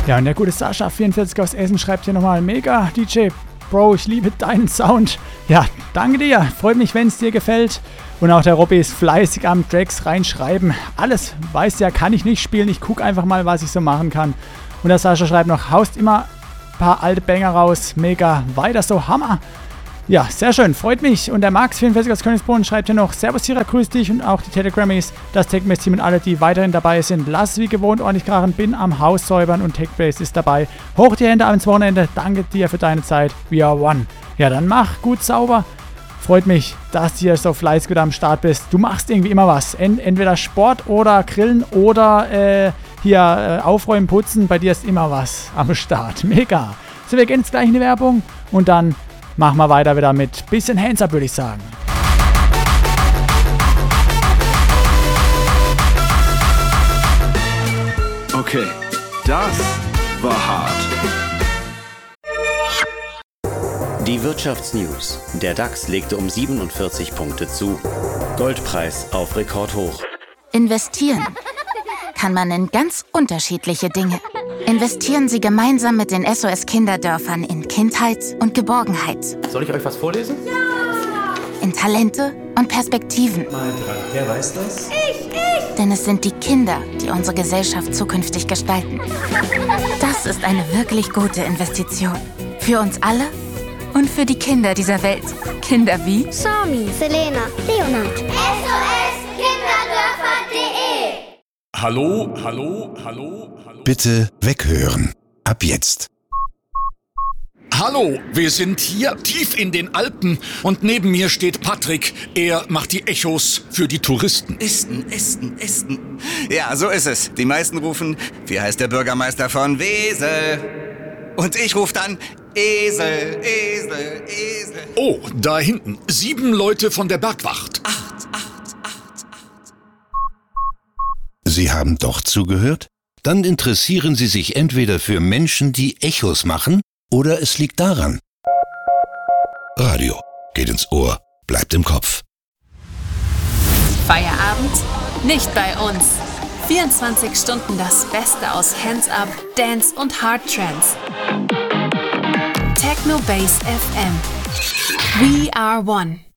Ja, und der gute Sascha44 aus Essen schreibt hier nochmal: Mega, DJ Bro, ich liebe deinen Sound. Ja, danke dir. Freut mich, wenn es dir gefällt. Und auch der Robby ist fleißig am Tracks reinschreiben. Alles, weißt ja, kann ich nicht spielen. Ich gucke einfach mal, was ich so machen kann. Und der Sascha schreibt noch: haust immer ein paar alte Banger raus. Mega, weiter so, Hammer. Ja, sehr schön, freut mich. Und der Max44 aus Königsbrunn schreibt hier noch: Servus Tira, grüß dich und auch die Telegrammies, das Techbase-Team und alle, die weiterhin dabei sind. Lass wie gewohnt ordentlich krachen, bin am Haus säubern und Techbase ist dabei. Hoch die Hände ans Wochenende, danke dir für deine Zeit. We are one. Ja, dann mach gut sauber. Freut mich, dass du hier so fleißig wieder am Start bist. Du machst irgendwie immer was. Entweder Sport oder Grillen oder Aufräumen, Putzen. Bei dir ist immer was am Start. Mega. So, wir gehen jetzt gleich in die Werbung und dann machen wir weiter wieder mit bisschen Hands-up, würde ich sagen. Okay, das war hart. Die Wirtschaftsnews. Der DAX legte um 47 Punkte zu. Goldpreis auf Rekordhoch. Investieren kann man in ganz unterschiedliche Dinge. Investieren Sie gemeinsam mit den SOS-Kinderdörfern in Kindheit und Geborgenheit. Soll ich euch was vorlesen? Ja! In Talente und Perspektiven. Mal dran. Wer weiß das? Ich! Denn es sind die Kinder, die unsere Gesellschaft zukünftig gestalten. Das ist eine wirklich gute Investition. Für uns alle und für die Kinder dieser Welt. Kinder wie Sami, Selena, Leonard. SOS-Kinderdörfer.de. Hallo. Bitte weghören. Ab jetzt. Hallo, wir sind hier tief in den Alpen und neben mir steht Patrick. Er macht die Echos für die Touristen. Esten. Ja, so ist es. Die meisten rufen: wie heißt der Bürgermeister von Wesel? Und ich rufe dann: Esel. Oh, da hinten. 7 Leute von der Bergwacht. 8. Sie haben doch zugehört? Dann interessieren Sie sich entweder für Menschen, die Echos machen, oder es liegt daran. Radio geht ins Ohr, bleibt im Kopf. Feierabend? Nicht bei uns. 24 Stunden das Beste aus Hands-Up, Dance und Hard Trance. Techno Base FM. We are one.